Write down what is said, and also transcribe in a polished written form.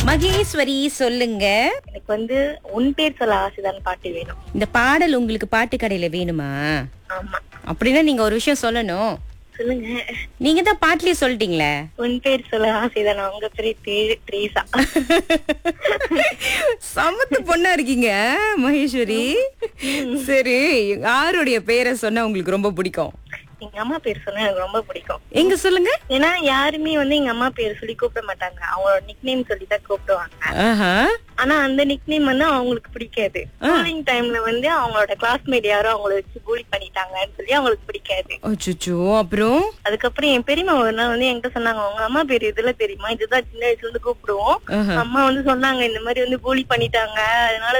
மகேஸ்வரி சொல்லுங்க. எனக்கு வந்து உன் பேர் சொல்ல ஆசைதான் பாட்டு வேணும். இந்த பாடல் உங்களுக்கு பாட்டு கடையில வேணுமா? ஆமா, அப்படின்னா நீங்க ஒரு விஷயம் சொல்லணும். சொல்லுங்க. நீங்க தான் பாட்டுலயே சொல்லிட்டீங்களே. உன் பேர் சொல்ல ஆசைதான். உங்க பேரு த்ரீசா. சமத்து பொண்ணா இருக்கீங்க மகேஸ்வரி. சரி, யாருடைய பேரை சொன்னா உங்களுக்கு ரொம்ப பிடிக்கும்? எங்க அம்மா பேர் சொன்னா எனக்கு ரொம்ப பிடிக்கும். எங்க சொல்லுங்க. ஏன்னா யாருமே வந்து எங்க அம்மா பேர் சொல்லி கூப்பிட மாட்டாங்க. அவங்களோட நிக் நேம் சொல்லிதான் கூப்பிடுவாங்க. ஆஹா. ஆனா அந்த நிக் நேம் வந்து அவங்களுக்கு பிடிக்காது. ஸ்கூலிங் டைம்ல வந்து அவங்களோட கிளாஸ்மேட் யாரும் அவங்கள வச்சு பூலி பண்ணிட்டாங்கன்னு சொல்லி அவங்களுக்கு பிடிக்காது. அச்சச்சோ, அப்புறம்? அதுக்கப்புறம் என் பெரியம்மா ஒரு நாள் வந்து என்கிட்ட சொன்னாங்க, உங்க அம்மா பேர் இதுல தெரியுமா, இதுதான் சின்ன வயசுல இருந்து கூப்பிடுவோம். ஆஹா. அம்மா வந்து சொன்னாங்க, இந்த மாதிரி வந்து பூலி பண்ணிட்டாங்க, அதனால